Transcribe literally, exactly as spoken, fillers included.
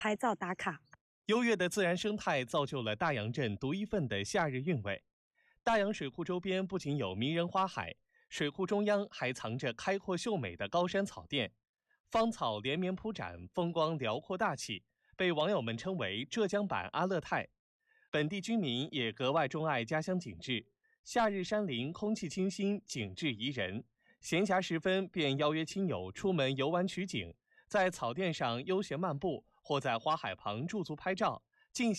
拍照打卡。 优越的自然生态造就了大洋镇独一份的夏日韵味。大洋水库周边不仅有迷人花海，水库中央还藏着开阔秀美的高山草甸，芳草连绵铺展，风光辽阔大气，被网友们称为浙江版阿勒泰。本地居民也格外钟爱家乡景致，夏日山林空气清新，景致宜人。闲暇时分便邀约亲友出门游玩取景，在草甸上悠闲漫步，或在花海旁驻足拍照，尽享